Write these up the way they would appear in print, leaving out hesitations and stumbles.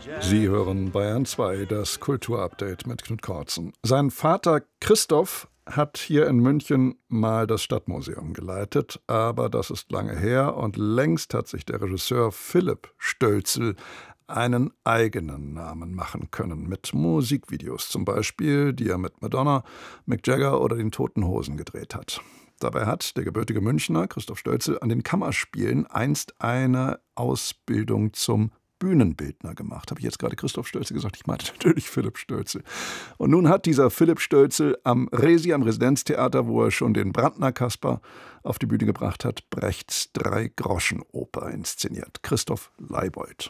Sie hören Bayern 2, das Kulturupdate mit Knut Kortzen. Sein Vater Christoph hat hier in München mal das Stadtmuseum geleitet, aber das ist lange her und längst hat sich der Regisseur Philipp Stölzl einen eigenen Namen machen können, mit Musikvideos zum Beispiel, die er mit Madonna, Mick Jagger oder den Toten Hosen gedreht hat. Dabei hat der gebürtige Münchner Christoph Stölzl an den Kammerspielen einst eine Ausbildung zum Bühnenbildner gemacht. Habe ich jetzt gerade Christoph Stölzl gesagt? Ich meinte natürlich Philipp Stölzl. Und nun hat dieser Philipp Stölzl am Resi, am Residenztheater, wo er schon den Brandner Kasper auf die Bühne gebracht hat, Brechts Drei-Groschen-Oper inszeniert. Christoph Leibold.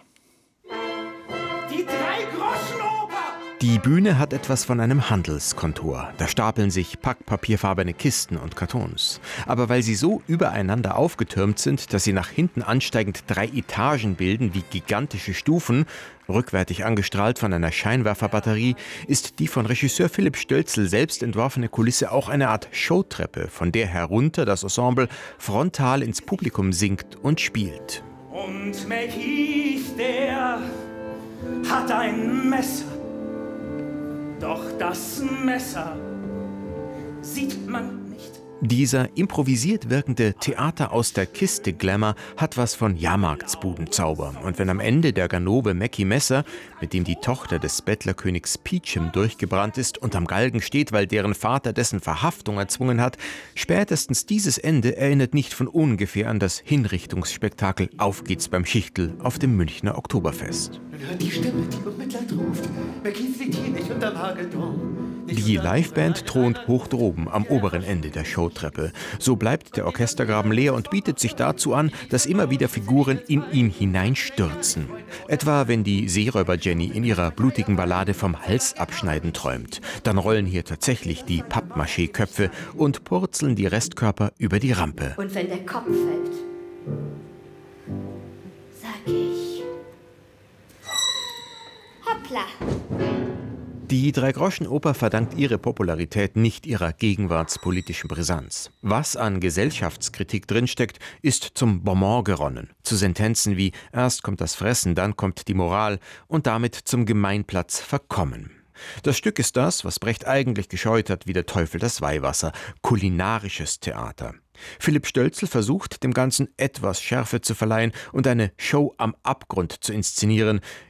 Die Drei-Groschen-Oper! Die Bühne hat etwas von einem Handelskontor. Da stapeln sich packpapierfarbene Kisten und Kartons. Aber weil sie so übereinander aufgetürmt sind, dass sie nach hinten ansteigend 3 Etagen bilden wie gigantische Stufen, rückwärtig angestrahlt von einer Scheinwerferbatterie, ist die von Regisseur Philipp Stölzl selbst entworfene Kulisse auch eine Art Showtreppe, von der herunter das Ensemble frontal ins Publikum singt und spielt. Und McKeith, der hat ein Messer. Doch das Messer sieht man nicht. Dieser improvisiert wirkende Theater aus der Kiste Glamour hat was von Jahrmarktsbudenzauber. Und wenn am Ende der Ganove Mackie Messer, mit dem die Tochter des Bettlerkönigs Peachum durchgebrannt ist und am Galgen steht, weil deren Vater dessen Verhaftung erzwungen hat, spätestens dieses Ende erinnert nicht von ungefähr an das Hinrichtungsspektakel Auf geht's beim Schichtl auf dem Münchner Oktoberfest. Man hört die Stimme, die um Mitleid ruft. McKeith liegt hier nicht unterm Hagelturm. Die Liveband thront hoch droben am oberen Ende der Showtreppe. So bleibt der Orchestergraben leer und bietet sich dazu an, dass immer wieder Figuren in ihn hineinstürzen. Etwa wenn die Seeräuber Jenny in ihrer blutigen Ballade vom Hals abschneiden träumt. Dann rollen hier tatsächlich die Pappmaché-Köpfe und purzeln die Restkörper über die Rampe. Und wenn der Kopf fällt, sag ich: Hoppla! Die Drei-Groschen-Oper verdankt ihre Popularität nicht ihrer gegenwartspolitischen Brisanz. Was an Gesellschaftskritik drinsteckt, ist zum Bonbon geronnen. Zu Sentenzen wie „erst kommt das Fressen, dann kommt die Moral“ und damit zum Gemeinplatz verkommen. Das Stück ist das, was Brecht eigentlich gescheut hat wie der Teufel das Weihwasser: kulinarisches Theater. Philipp Stölzl versucht, dem Ganzen etwas Schärfe zu verleihen und eine Show am Abgrund zu inszenieren,